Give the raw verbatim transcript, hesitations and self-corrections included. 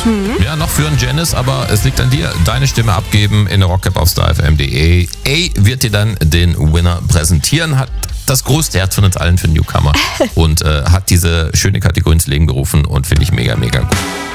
Mhm. Ja, noch für einen Janice, aber es liegt an dir. Deine Stimme abgeben in der Rockcap auf star f m punkt d e. A wird dir dann den Winner präsentieren, hat das größte Herz von uns allen für Newcomer und äh, hat diese schöne Kategorie ins Leben gerufen und finde ich mega, mega gut.